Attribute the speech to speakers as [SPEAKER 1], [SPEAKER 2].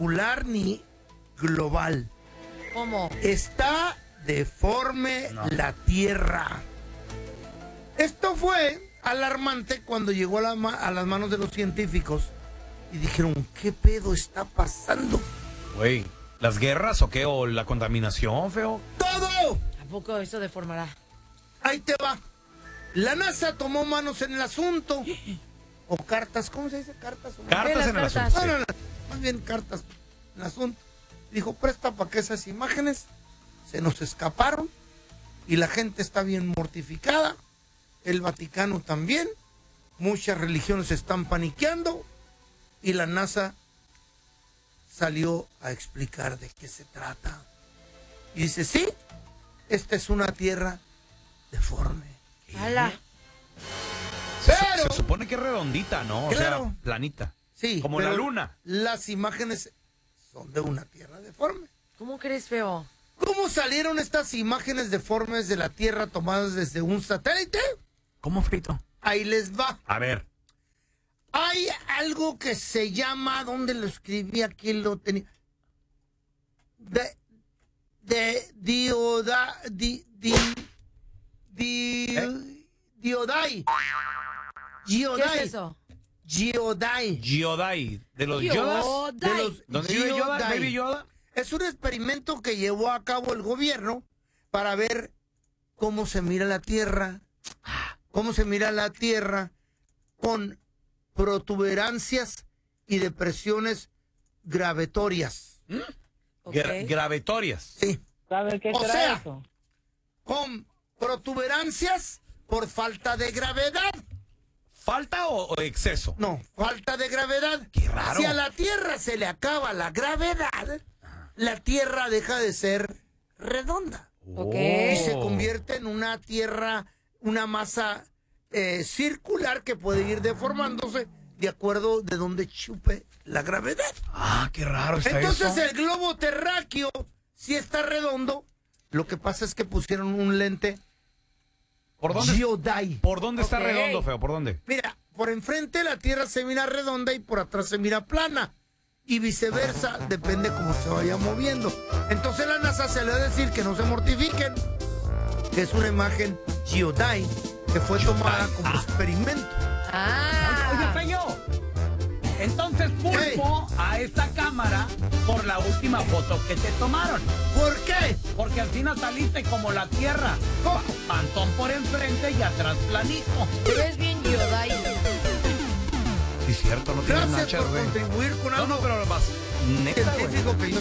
[SPEAKER 1] circular ni global.
[SPEAKER 2] ¿Cómo?
[SPEAKER 1] Está deforme la Tierra. Esto fue alarmante cuando llegó a las manos de los científicos y dijeron, ¿qué pedo está pasando?
[SPEAKER 3] Güey, ¿las guerras o qué? ¿O la contaminación, feo?
[SPEAKER 1] ¡Todo!
[SPEAKER 2] ¿A poco eso deformará?
[SPEAKER 1] Ahí te va. La NASA tomó manos en el asunto. O cartas, ¿cómo se dice? Cartas.
[SPEAKER 3] Cartas en el
[SPEAKER 2] cartas.
[SPEAKER 3] asunto.
[SPEAKER 1] No, más bien cartas en el asunto. Dijo, presta para que esas imágenes se nos escaparon y la gente está bien mortificada. El Vaticano también. Muchas religiones están paniqueando y la NASA salió a explicar de qué se trata. Y dice, sí, esta es una tierra deforme.
[SPEAKER 2] ¡Hala!
[SPEAKER 1] Pero,
[SPEAKER 3] se supone que es redondita, ¿no?
[SPEAKER 1] Claro.
[SPEAKER 3] O sea, planita.
[SPEAKER 1] sí,
[SPEAKER 3] como
[SPEAKER 1] pero
[SPEAKER 3] la luna.
[SPEAKER 1] Las imágenes son de una tierra deforme.
[SPEAKER 2] ¿Cómo crees, feo?
[SPEAKER 1] ¿Cómo salieron estas imágenes deformes de la Tierra tomadas desde un satélite?
[SPEAKER 3] ¿Cómo, frito?
[SPEAKER 1] Ahí les va.
[SPEAKER 3] A ver.
[SPEAKER 1] Hay algo que se llama, ¿dónde lo escribí? Aquí lo tenía. Diodai.
[SPEAKER 2] ¿Qué es eso?
[SPEAKER 1] Giodai.
[SPEAKER 3] Giodai. ¿De los
[SPEAKER 2] Giodai.
[SPEAKER 3] Yodas?
[SPEAKER 1] De los
[SPEAKER 3] ¿Dónde vive Yoda?
[SPEAKER 1] Giodai.
[SPEAKER 3] ¿Baby Yoda?
[SPEAKER 1] Es un experimento que llevó a cabo el gobierno para ver cómo se mira la Tierra, con protuberancias y depresiones gravitorias.
[SPEAKER 2] Ok.
[SPEAKER 3] Gravitorias.
[SPEAKER 1] Sí.
[SPEAKER 4] ¿Sabe qué
[SPEAKER 1] O
[SPEAKER 4] será
[SPEAKER 1] sea,
[SPEAKER 4] eso?
[SPEAKER 1] con protuberancias por falta de gravedad.
[SPEAKER 3] ¿Falta o exceso?
[SPEAKER 1] No, falta de gravedad.
[SPEAKER 3] Qué raro.
[SPEAKER 1] Si a la Tierra se le acaba la gravedad, la Tierra deja de ser redonda.
[SPEAKER 2] Ok.
[SPEAKER 1] Y se convierte en una tierra, una masa circular que puede ir deformándose de acuerdo de donde chupe la gravedad.
[SPEAKER 3] Ah, qué raro está
[SPEAKER 1] Entonces
[SPEAKER 3] eso.
[SPEAKER 1] el globo terráqueo sí está redondo. Lo que pasa es que pusieron un lente
[SPEAKER 3] ¿Por dónde,
[SPEAKER 1] Giodai.
[SPEAKER 3] ¿Por dónde está
[SPEAKER 2] Ok.
[SPEAKER 3] redondo, feo? ¿Por dónde?
[SPEAKER 1] Mira, por enfrente la Tierra se mira redonda y por atrás se mira plana. Y viceversa, depende cómo se vaya moviendo. Entonces la NASA se le va a decir que no se mortifiquen, que es una imagen Giodai que fue tomada como experimento.
[SPEAKER 2] ¡Ah!
[SPEAKER 5] Oye, Feyo, entonces culpo a esta cámara por la última foto que te tomaron.
[SPEAKER 1] ¿Por qué?
[SPEAKER 5] Porque al final saliste como la Tierra. Pantón por enfrente y atrás planito.
[SPEAKER 2] Pero es bien Giodai.
[SPEAKER 3] Sí, cierto, no tienes
[SPEAKER 1] Gracias
[SPEAKER 3] nachas,
[SPEAKER 1] por
[SPEAKER 3] güey.
[SPEAKER 1] contribuir con
[SPEAKER 3] No,
[SPEAKER 1] algo
[SPEAKER 3] no, pero más neta, güey.
[SPEAKER 1] científico que yo